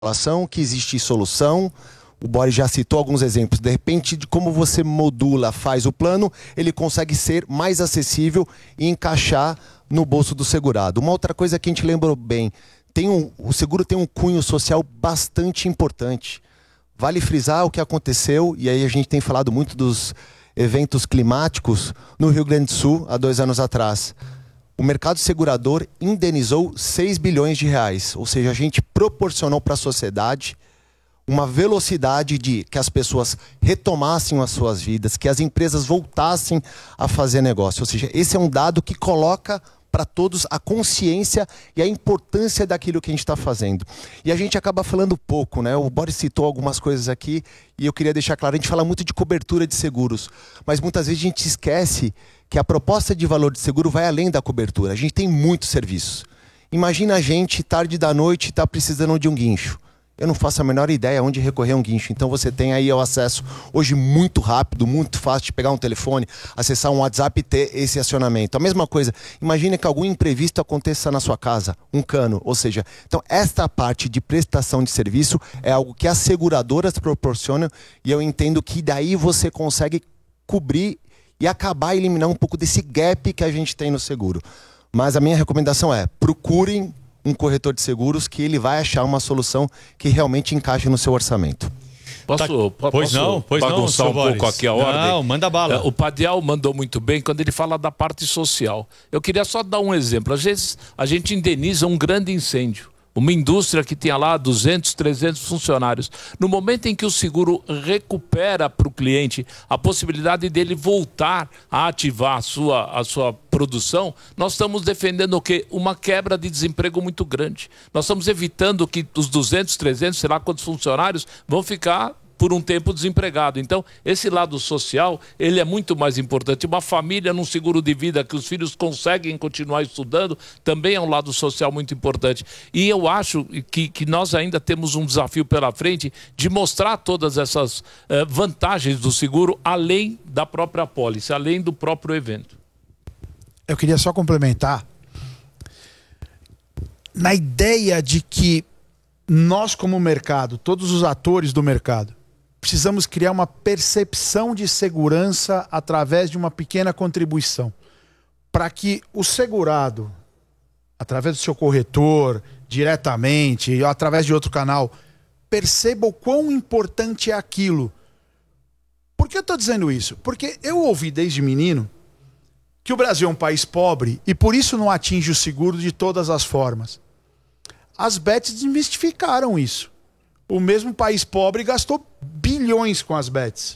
relação, que existe solução. O Boris já citou alguns exemplos. De repente, de como você modula, faz o plano, ele consegue ser mais acessível e encaixar no bolso do segurado. Uma outra coisa que a gente lembrou bem, o seguro tem um cunho social bastante importante. Vale frisar o que aconteceu, e aí a gente tem falado muito dos eventos climáticos no Rio Grande do Sul, há 2 anos atrás. O mercado segurador indenizou 6 bilhões de reais, ou seja, a gente proporcionou para a sociedade uma velocidade de que as pessoas retomassem as suas vidas, que as empresas voltassem a fazer negócio. Ou seja, esse é um dado que coloca para todos a consciência e a importância daquilo que a gente está fazendo. E a gente acaba falando pouco, né? O Boris citou algumas coisas aqui e eu queria deixar claro, a gente fala muito de cobertura de seguros, mas muitas vezes a gente esquece que a proposta de valor de seguro vai além da cobertura. A gente tem muitos serviços. Imagina a gente, tarde da noite, está precisando de um guincho. Eu não faço a menor ideia onde recorrer a um guincho. Então você tem aí o acesso hoje muito rápido, muito fácil de pegar um telefone, acessar um WhatsApp e ter esse acionamento. A mesma coisa, imagine que algum imprevisto aconteça na sua casa, um cano, ou seja, então esta parte de prestação de serviço é algo que as seguradoras proporcionam e eu entendo que daí você consegue cobrir e acabar eliminando um pouco desse gap que a gente tem no seguro. Mas a minha recomendação é, procurem um corretor de seguros que ele vai achar uma solução que realmente encaixe no seu orçamento. Posso bagunçar um pouco aqui a ordem? Não, manda bala. O Padial mandou muito bem quando ele fala da parte social. Eu queria só dar um exemplo. Às vezes a gente indeniza um grande incêndio. Uma indústria que tinha lá 200, 300 funcionários. No momento em que o seguro recupera para o cliente a possibilidade dele voltar a ativar a sua produção, nós estamos defendendo o quê? Uma quebra de desemprego muito grande. Nós estamos evitando que os 200, 300, sei lá quantos funcionários vão ficar por um tempo desempregado. Então, esse lado social, ele é muito mais importante. Uma família num seguro de vida que os filhos conseguem continuar estudando, também é um lado social muito importante. E eu acho que nós ainda temos um desafio pela frente de mostrar todas essas vantagens do seguro, além da própria apólice, além do próprio evento. Eu queria só complementar na ideia de que nós, como mercado, todos os atores do mercado, precisamos criar uma percepção de segurança através de uma pequena contribuição. Para que o segurado, através do seu corretor, diretamente, ou através de outro canal, perceba o quão importante é aquilo. Por que eu estou dizendo isso? Porque eu ouvi desde menino que o Brasil é um país pobre e por isso não atinge o seguro de todas as formas. As bets desmistificaram isso. O mesmo país pobre gastou bilhões com as bets.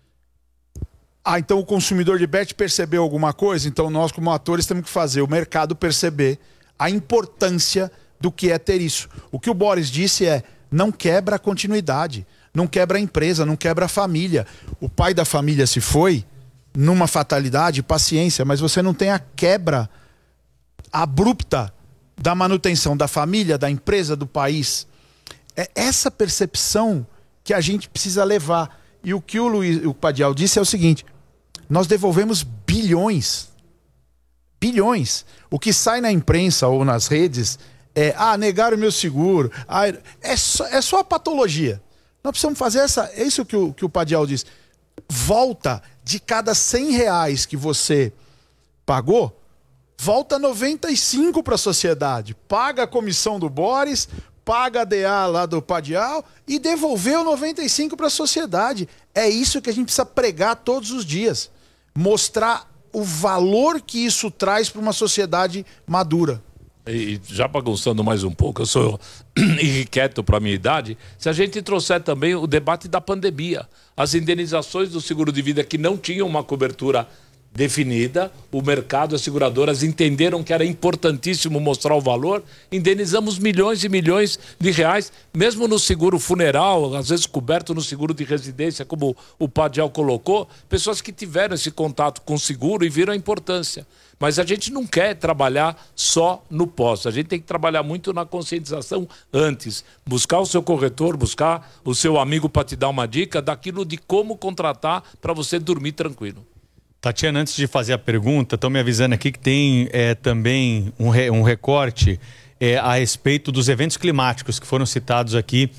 Então o consumidor de bet percebeu alguma coisa? Então nós, como atores, temos que fazer o mercado perceber a importância do que é ter isso. O que o Boris disse é, não quebra a continuidade, não quebra a empresa, não quebra a família. O pai da família se foi, numa fatalidade, paciência, mas você não tem a quebra abrupta da manutenção da família, da empresa, do país. É essa percepção que a gente precisa levar. E o que o Padial disse é o seguinte, nós devolvemos bilhões. Bilhões. O que sai na imprensa ou nas redes é, negaram o meu seguro. É só a patologia. Nós precisamos fazer é isso que o Padial disse. Volta de cada 100 reais que você pagou, volta 95 para a sociedade. Paga a comissão do Boris, paga a DA lá do Padial e devolveu 95 para a sociedade. É isso que a gente precisa pregar todos os dias. Mostrar o valor que isso traz para uma sociedade madura. E já bagunçando mais um pouco, eu sou irrequieto para a minha idade, se a gente trouxer também o debate da pandemia, as indenizações do seguro de vida que não tinham uma cobertura definida, o mercado, as seguradoras entenderam que era importantíssimo mostrar o valor, indenizamos milhões e milhões de reais, mesmo no seguro funeral, às vezes coberto no seguro de residência, como o Padial colocou, pessoas que tiveram esse contato com o seguro e viram a importância. Mas a gente não quer trabalhar só no pós, a gente tem que trabalhar muito na conscientização antes, buscar o seu corretor, buscar o seu amigo para te dar uma dica daquilo de como contratar para você dormir tranquilo. Tatiana, antes de fazer a pergunta, estão me avisando aqui que tem também um recorte a respeito dos eventos climáticos que foram citados aqui